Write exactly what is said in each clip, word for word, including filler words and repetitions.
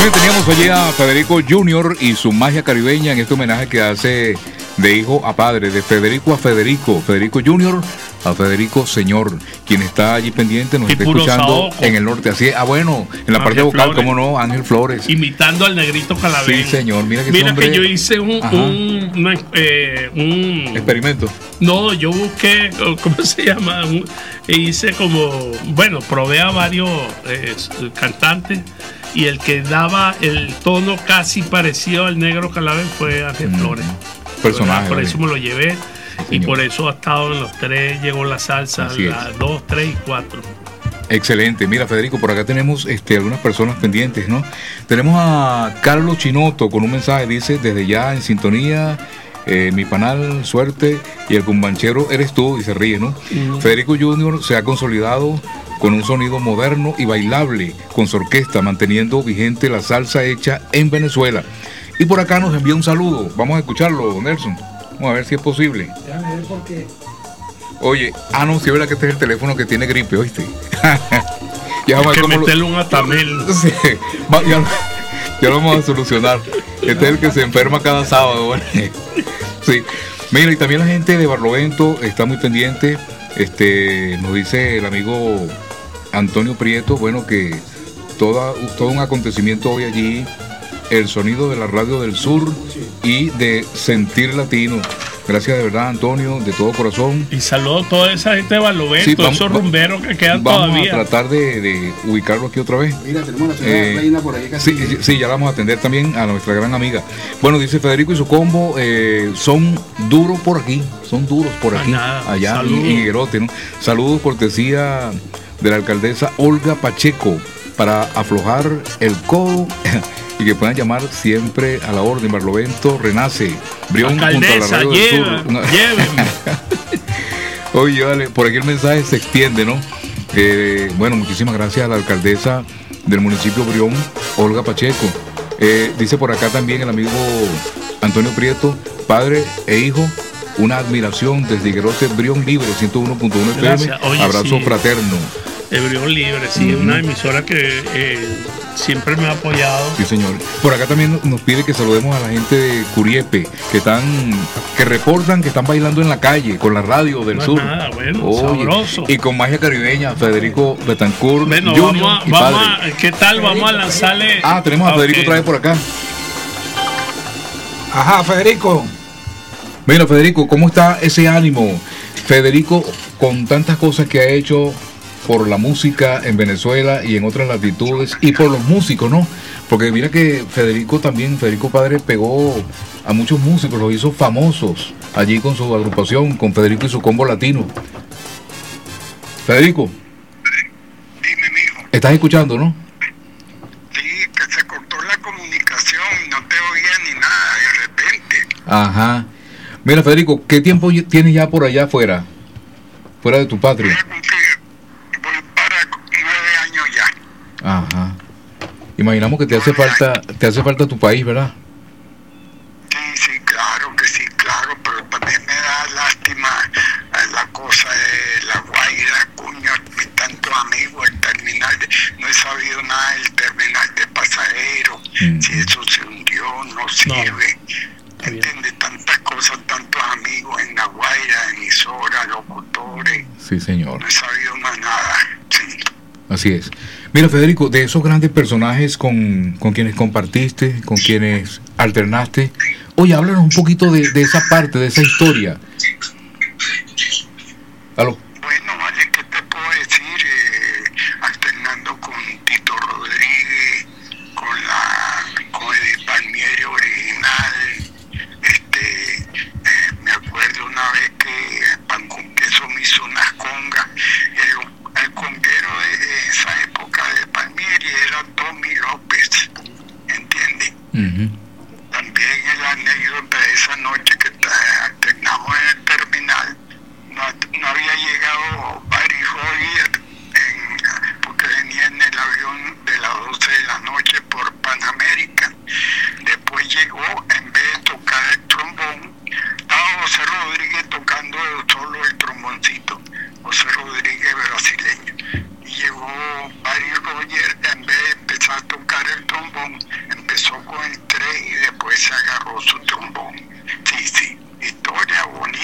Hoy teníamos allí a Federico junior y su magia caribeña en este homenaje que hace de hijo a padre, de Federico a Federico, Federico junior a Federico señor, quien está allí pendiente, nos y está escuchando Saoco. En el norte. Así es, ah bueno, en la Ángel parte vocal, Flores. cómo no, Ángel Flores. Imitando al negrito Calaveras. Sí, señor, mira que Mira hombre... que yo hice un, un, una, eh, un experimento. No, yo busqué, ¿cómo se llama? Un, hice como, bueno, probé a varios eh, cantantes y el que daba el tono casi parecido al negro Calaveras fue Ángel mm, Flores. Personaje. Por vale. eso me lo llevé. Sí, y por eso ha estado en los tres, llegó la salsa, las dos, tres y cuatro. Excelente. Mira, Federico, por acá tenemos este, algunas personas pendientes, ¿no? Tenemos a Carlos Chinoto con un mensaje, dice, desde ya en sintonía, eh, mi panal, suerte, y el cumbanchero eres tú, y se ríe, ¿no? Uh-huh. Federico junior se ha consolidado con un sonido moderno y bailable, con su orquesta, manteniendo vigente la salsa hecha en Venezuela. Y por acá nos envía un saludo. Vamos a escucharlo, Nelson. Vamos a ver si es posible. Déjame ver por qué. Oye, ah, no, si es verdad que este es el teléfono que tiene gripe, ¿oíste? Ya vamos Hay a ver que cómo meterle lo... un atamel. Sí, va, ya, ya lo vamos a solucionar. Este es el que se enferma cada sábado, ¿vale? Sí. Mira, y también la gente de Barlovento está muy pendiente. Este, nos dice el amigo Antonio Prieto, bueno, que toda, todo un acontecimiento hoy allí, el sonido de la radio del sur y de Sentir Latino. Gracias de verdad, Antonio, de todo corazón. Y saludo a toda esa gente de Barlovento, Sí, vamos, esos rumberos que quedan vamos todavía. Vamos a tratar de, de ubicarlo aquí otra vez. Mira, tenemos a la señora Eh, Reina por ahí casi. Sí, sí, ya la vamos a atender también a nuestra gran amiga. Bueno, dice Federico y su combo eh, son duros por aquí, son duros por aquí, nada, allá en, saludos. en Higuerote, ¿no? Saludos, cortesía de la alcaldesa Olga Pacheco, para aflojar el codo y que puedan llamar siempre a la orden. Barlovento renace. Brión junto a la Alcaldesa, radio del lleva, sur. No. llévenme. Oye, vale, por aquí el mensaje se extiende, ¿no? Eh, bueno, muchísimas gracias a la alcaldesa del municipio Brión, Olga Pacheco. Eh, dice por acá también el amigo Antonio Prieto, padre e hijo, una admiración desde Higuerote, Brión Libre, ciento uno punto uno F M. Gracias. Oye, Abrazo sí. fraterno. De Brión Libre, sí, Uh-huh. una emisora que eh, siempre me ha apoyado. Sí, señor. Por acá también nos pide que saludemos a la gente de Curiepe, que están, que reportan que están bailando en la calle con la radio del No es sur. nada, bueno, Oye, sabroso. y con magia caribeña, Federico Betancourt. Bueno, Junior vamos a, y vamos padre. a, ¿qué tal? Vamos a lanzarle. Ah, tenemos a Federico Ok. otra vez por acá. Ajá, Federico. Mira, Federico, ¿cómo está ese ánimo? Federico, con tantas cosas que ha hecho por la música en Venezuela y en otras latitudes, y por los músicos, ¿no? Porque mira que Federico también, Federico Padre pegó a muchos músicos, los hizo famosos allí con su agrupación, con Federico y su combo latino. Federico. Dime, mijo. ¿Estás escuchando, no? Sí, que se cortó la comunicación y no te oía ni nada de repente. Ajá. Mira, Federico, ¿qué tiempo y- tienes ya por allá afuera? Fuera de tu Voy patria. a cumplir, voy para nueve años ya. Ajá. Imaginamos que te hace falta, te hace falta tu país, ¿verdad? Sí, sí, claro que sí, claro, pero también me da lástima eh, la cosa de La Guaira, cuño, mis tantos amigos, el terminal, de, no he sabido nada del terminal de pasajeros, Mm. si eso se hundió, no sirve. bien. Entiende, tantas cosas, tantos amigos en La Guaira, emisoras, locutores, Sí, señor. no he sabido más nada. Sí. Así es. Mira, Federico, de esos grandes personajes con, con quienes compartiste, con quienes alternaste, oye, háblanos un poquito de, de esa parte, de esa historia. ¿Aló? Bueno, vale, ¿qué te puedo decir? Eh, alternando con Tito Rodríguez, con la con el Palmieri original, este, eh, me acuerdo una vez que Pan con Queso me hizo unas congas. El, el conguero de esa época de Palmieri era Tommy López, ¿entiendes? Uh-huh. También la anécdota de esa noche que ta- alternamos en el terminal, no, no había llegado Barry Rogers en, porque venía en el avión de las doce de la noche por Panamérica. Después llegó, en vez de tocar el trombón, estaba José Rodríguez tocando solo el tromboncito, José Rodríguez brasileño. Y llegó Barry Rogers, en vez de empezar a tocar el trombón,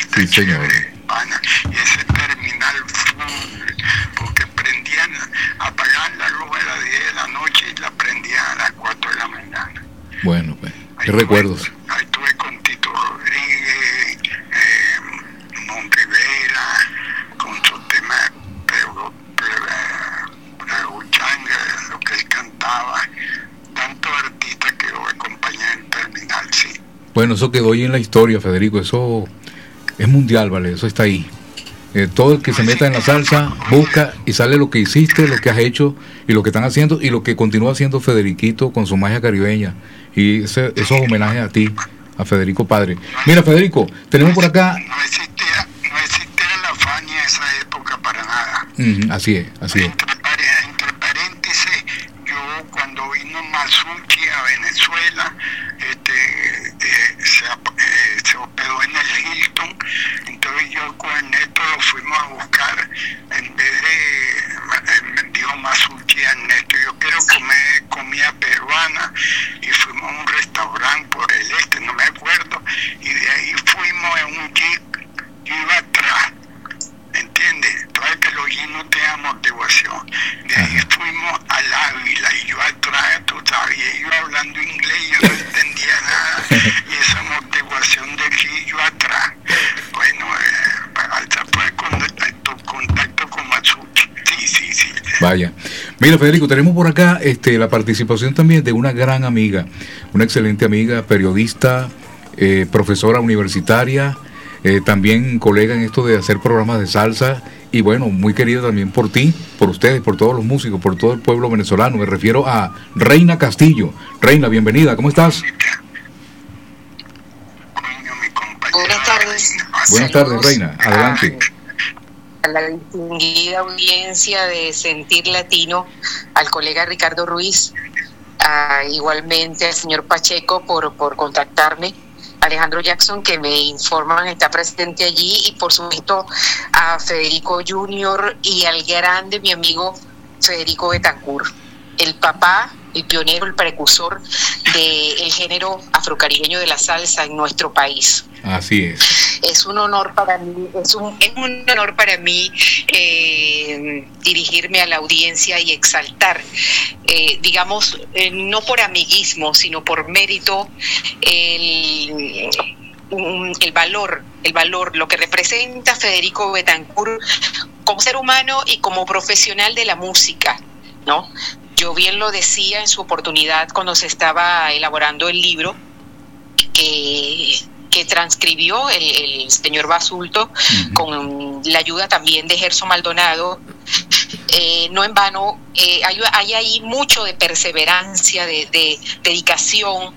Sí, señor. Pana. Y ese terminal full, porque prendían, apagaban la luz a las diez de la noche y la prendían a las cuatro de la mañana. Bueno, pues, qué Ahí recuerdos. Tuve, ahí estuve con Tito Rodríguez, eh, Monrivera, con su tema Prego, Prego Changa, lo que él cantaba, tantos artistas que lo acompañan en terminal, sí. Bueno, eso quedó ahí en la historia, Federico, eso es mundial, ¿vale? Eso está ahí. Eh, todo el que se meta en la salsa busca y sale lo que hiciste, lo que has hecho y lo que están haciendo y lo que continúa haciendo Federiquito con su magia caribeña. Y ese, esos homenajes a ti, a Federico Padre. Mira, Federico, tenemos por acá... No existía, no existía la Fania en esa época para nada. Uh-huh, así es, así es. Entre, entre paréntesis, yo cuando vino Masucci a Venezuela, este, eh, se, eh, se hospedó en el Hilton, entonces yo con Ernesto lo fuimos a buscar, en vez de, eh, dijo Masucci a Ernesto, yo quiero comer comida peruana, y fuimos a un restaurante por el este, no me acuerdo, y de ahí fuimos en un jeep, yo iba atrás, ¿entiendes? Entonces que los jeeps no te amortiguación, de ahí Ajá. fuimos al Ávila, y yo atrás, tú sabes, y ellos hablando inglés, yo no entendía nada, y esa amortiguación de jeep, yo atrás, bueno, eh, hasta fue contacto, contacto con Matsuki, sí, sí, sí. Vaya. Mira, Federico, tenemos por acá este, la participación también de una gran amiga, una excelente amiga, periodista, eh, profesora universitaria, eh, también colega en esto de hacer programas de salsa y bueno, muy querida también por ti, por ustedes, por todos los músicos, por todo el pueblo venezolano. Me refiero a Reina Castillo. Reina, bienvenida, ¿cómo estás? Coño, mi compañera. Buenas tardes. Buenas tardes, Reina, adelante. A la distinguida audiencia de Sentir Latino, al colega Ricardo Ruiz, a, igualmente al señor Pacheco por, por contactarme, Alejandro Jackson, que me informan está presente allí, y por supuesto a Federico Junior y al grande mi amigo Federico Betancur, el papá, el pionero, el precursor del género afrocaribeño de la salsa en nuestro país. Así es. Es un honor para mí, es un, es un honor para mí eh, dirigirme a la audiencia y exaltar, eh, digamos, eh, no por amiguismo, sino por mérito, el, un, el valor, el valor, lo que representa Federico Betancur como ser humano y como profesional de la música, ¿no? Yo bien lo decía en su oportunidad cuando se estaba elaborando el libro que, que transcribió el, el señor Basulto, uh-huh, con la ayuda también de Gerson Maldonado. Eh, no en vano, eh, hay, hay ahí mucho de perseverancia, de, de dedicación,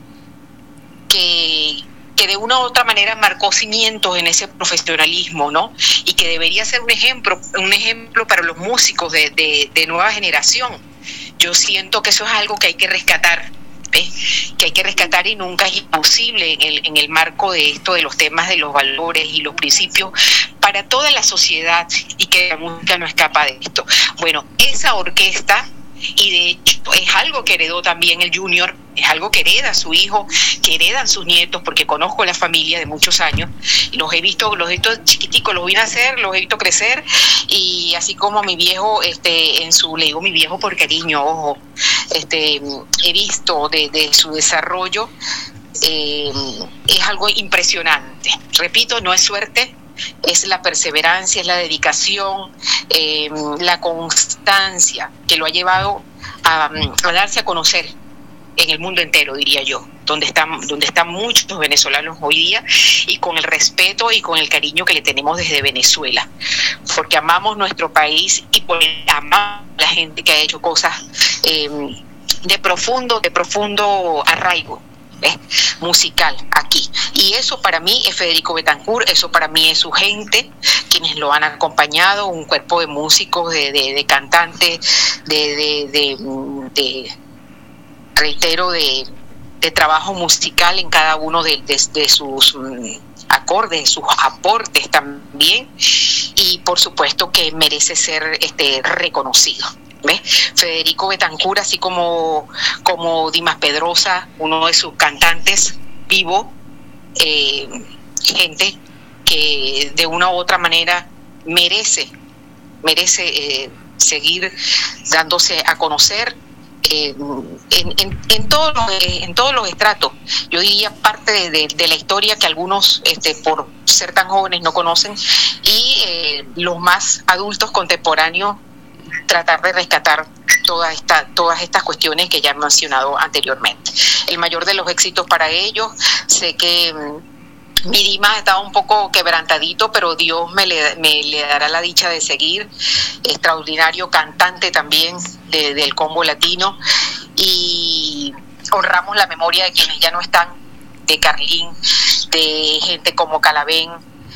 que, que de una u otra manera marcó cimientos en ese profesionalismo, ¿no? Y que debería ser un ejemplo, un ejemplo para los músicos de, de, de nueva generación. Yo siento que eso es algo que hay que rescatar, ¿ves? Que hay que rescatar y nunca es imposible en el, en el marco de esto, de los temas de los valores y los principios para toda la sociedad, y que la música no escapa de esto. Bueno, esa orquesta, y de hecho es algo que heredó también el Junior, es algo que hereda su hijo, que heredan sus nietos, porque conozco la familia de muchos años, los he visto, los he visto chiquiticos, los vi nacer, los he visto crecer, y así como a mi viejo, este, en su, le digo mi viejo por cariño, ojo, este, he visto de, de su desarrollo, eh, es algo impresionante. Repito, no es suerte, es la perseverancia, es la dedicación, eh, la constancia que lo ha llevado a, a darse a conocer en el mundo entero, diría yo, donde están, donde están muchos venezolanos hoy día, y con el respeto y con el cariño que le tenemos desde Venezuela, porque amamos nuestro país y por amar a la gente que ha hecho cosas eh, de profundo, de profundo arraigo, ¿ves? Musical aquí. Y eso para mí es Federico Betancur, eso para mí es su gente, quienes lo han acompañado, un cuerpo de músicos, de, de, de cantantes, de, de, de, de reitero, de, de trabajo musical en cada uno de, de, de sus um, acordes, sus aportes también, y por supuesto que merece ser este reconocido. ¿Ves? Federico Betancur, así como, como Dimas Pedrosa, uno de sus cantantes vivo, eh, gente que de una u otra manera merece, merece eh, seguir dándose a conocer eh, en, en, en, todos los, en todos los estratos. Yo diría parte de, de, de la historia que algunos, este, por ser tan jóvenes, no conocen, y eh, los más adultos contemporáneos tratar de rescatar toda esta, todas estas cuestiones que ya he mencionado anteriormente. El mayor de los éxitos para ellos. Sé que mmm, mi Dima estaba un poco quebrantadito, pero Dios me le, me le dará la dicha de seguir. Extraordinario cantante también de, del combo latino, y honramos la memoria de quienes ya no están, de Carlín, de gente como Calabén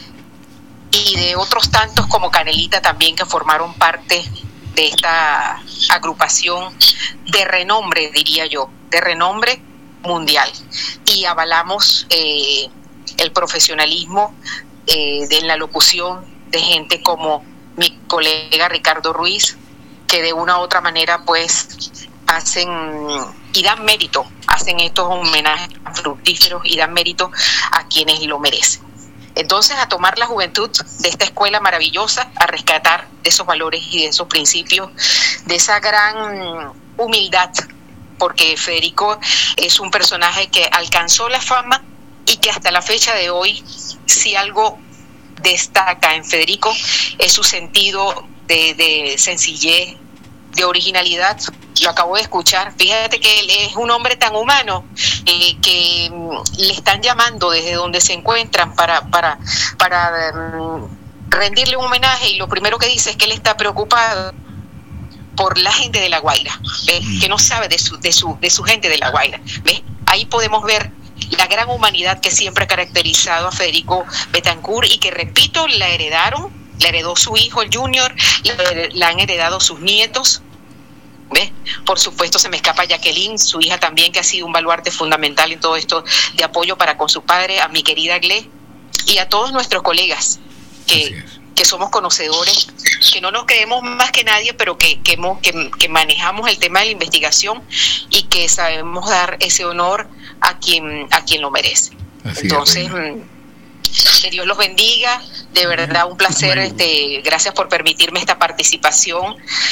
y de otros tantos como Canelita también, que formaron parte de esta agrupación de renombre, diría yo, de renombre mundial. Y avalamos eh, el profesionalismo eh, de la locución de gente como mi colega Ricardo Ruiz, que de una u otra manera pues hacen y dan mérito, hacen estos homenajes fructíferos y dan mérito a quienes lo merecen. Entonces, a tomar la juventud de esta escuela maravillosa, a rescatar de esos valores y de esos principios, de esa gran humildad, porque Federico es un personaje que alcanzó la fama y que hasta la fecha de hoy, si algo destaca en Federico, es su sentido de, de sencillez, de originalidad. Lo acabo de escuchar. Fíjate que él es un hombre tan humano eh, que um, le están llamando desde donde se encuentran para, para, para um, rendirle un homenaje, y lo primero que dice es que él está preocupado por la gente de La Guaira, ¿ves? Que no sabe de su, de su, de su gente de La Guaira, ¿ves? Ahí podemos ver la gran humanidad que siempre ha caracterizado a Federico Betancur, y que, repito, la heredaron, la heredó su hijo, el Junior, la, la han heredado sus nietos. ¿Ves? Por supuesto, se me escapa Jacqueline, su hija también, que ha sido un baluarte fundamental en todo esto de apoyo para con su padre, a mi querida Gle, y a todos nuestros colegas que, que somos conocedores, que no nos creemos más que nadie, pero que, que, que, que manejamos el tema de la investigación y que sabemos dar ese honor a quien, a quien lo merece. Así Entonces, es, que Dios los bendiga, de verdad un placer, este, gracias por permitirme esta participación,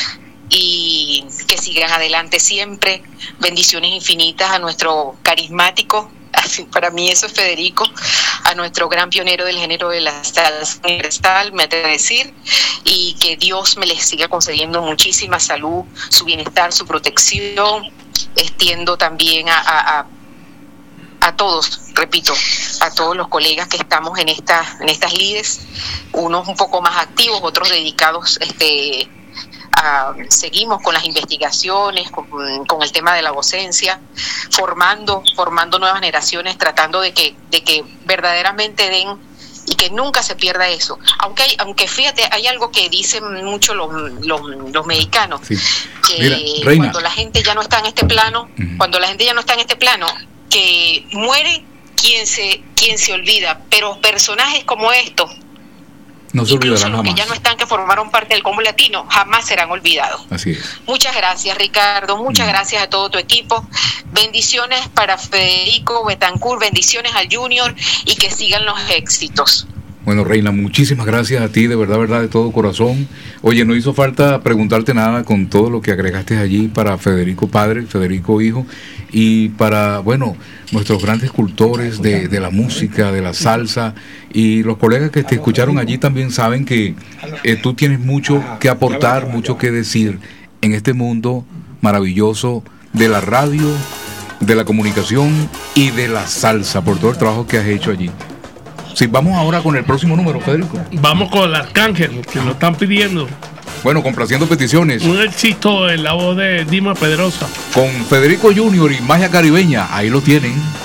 y que sigan adelante siempre. Bendiciones infinitas a nuestro carismático, así para mí eso es Federico, a nuestro gran pionero del género de la salsa universal, me atrevo a decir, y que Dios me les siga concediendo muchísima salud, su bienestar, su protección. Extiendo también a, a, a, a todos, repito, a todos los colegas que estamos en, esta, en estas lides, unos un poco más activos, otros dedicados este Uh, seguimos con las investigaciones, con, con el tema de la docencia, formando, formando nuevas generaciones, tratando de que, de que verdaderamente den y que nunca se pierda eso. Aunque hay, aunque fíjate, hay algo que dicen mucho los, los, los mexicanos, sí. que Mira, cuando la gente ya no está en este plano, uh-huh. cuando la gente ya no está en este plano, que muere quien se, quien se olvida, pero personajes como estos, no se olvidarán los jamás. Que ya no están, que formaron parte del combo latino, jamás serán olvidados. Así es. Muchas gracias, Ricardo. Muchas mm. gracias a todo tu equipo. Bendiciones para Federico Betancur, bendiciones al Junior, y que sigan los éxitos. Bueno, Reina, muchísimas gracias a ti, de verdad, verdad, de todo corazón. Oye, no hizo falta preguntarte nada con todo lo que agregaste allí para Federico padre, Federico hijo, y para, bueno, nuestros grandes cultores de, de la música, de la salsa, y los colegas que te escucharon allí también saben que eh, tú tienes mucho que aportar, mucho que decir en este mundo maravilloso de la radio, de la comunicación y de la salsa, por todo el trabajo que has hecho allí. Sí, vamos ahora con el próximo número, Federico. Vamos con el Arcángel, que nos están pidiendo. Bueno, complaciendo peticiones. Un éxito en la voz de Dima Pedrosa. Con Federico Junior y Magia Caribeña, ahí lo tienen.